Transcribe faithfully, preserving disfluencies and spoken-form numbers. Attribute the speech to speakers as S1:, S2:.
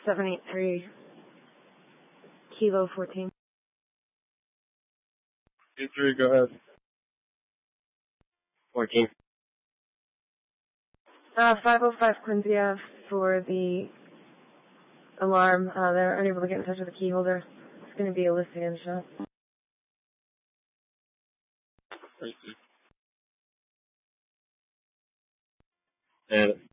S1: seven eight three, Kilo fourteen.
S2: eight three, go ahead.
S3: fourteen.
S1: Uh, five oh five Quincy Ave for the alarm. Uh, they're unable to get in touch with the key holder. It's going to be a listing in the shop.
S2: Thank you.
S3: And